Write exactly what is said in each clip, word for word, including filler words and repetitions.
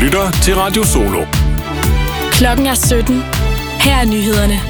lytter til Radio Solo. Klokken er sytten. Her er nyhederne.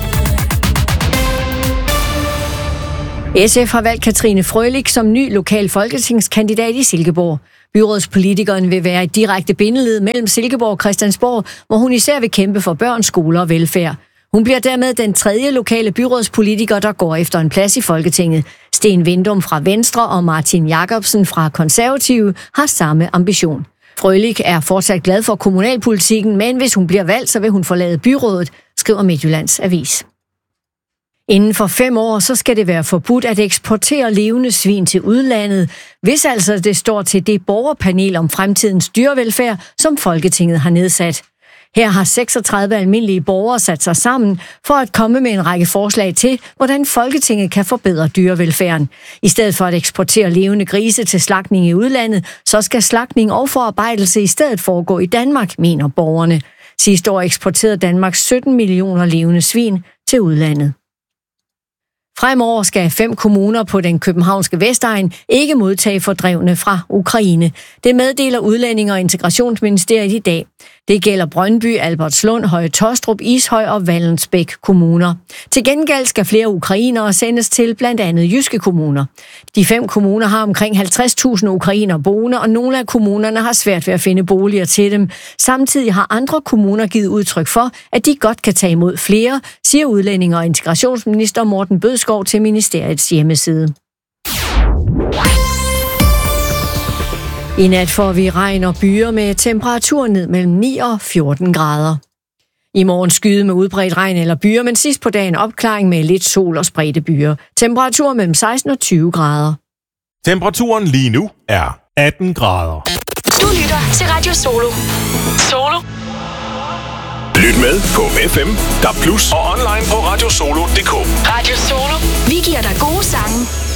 S F har valgt Katrine Frølich som ny lokal folketingskandidat i Silkeborg. Byrådspolitikeren vil være et direkte bindeled mellem Silkeborg og Christiansborg, hvor hun især vil kæmpe for børn, skoler og velfærd. Hun bliver dermed den tredje lokale byrådspolitiker, der går efter en plads i Folketinget. Sten Vindum fra Venstre og Martin Jacobsen fra Konservative har samme ambition. Frølich er fortsat glad for kommunalpolitikken, men hvis hun bliver valgt, så vil hun forlade byrådet, skriver Midtjyllands Avis. Inden for fem år, så skal det være forbudt at eksportere levende svin til udlandet, hvis altså det står til det borgerpanel om fremtidens dyrevelfærd, som Folketinget har nedsat. Her har seksogtredive almindelige borgere sat sig sammen for at komme med en række forslag til, hvordan Folketinget kan forbedre dyrevelfærden. I stedet for at eksportere levende grise til slagtning i udlandet, så skal slagtning og forarbejdelse i stedet foregå i Danmark, mener borgerne. Sidste år eksporterede Danmark sytten millioner levende svin til udlandet. Fremover skal fem kommuner på den københavnske Vestegn ikke modtage fordrevne fra Ukraine. Det meddeler Udlændinge- og Integrationsministeriet i dag. Det gælder Brøndby, Albertslund, Høje Taastrup, Ishøj og Vallensbæk kommuner. Til gengæld skal flere ukrainere sendes til blandt andet jyske kommuner. De fem kommuner har omkring halvtreds tusind ukrainere boende, og nogle af kommunerne har svært ved at finde boliger til dem. Samtidig har andre kommuner givet udtryk for, at de godt kan tage imod flere, siger Udlændinge- og Integrationsminister Morten Bødskov til ministeriets hjemmeside. I nat får vi regn og byer med temperatur ned mellem ni og fjorten grader. I morgen skyde med udbredt regn eller byer, men sidst på dagen opklaring med lidt sol og spredte byer. Temperatur mellem seksten og tyve grader. Temperaturen lige nu er atten grader. Du lytter til Radio Solo. Solo. Lyt med på F M, D A B plus og online på radiosolo punktum d k. Radio Solo. Vi giver dig gode sange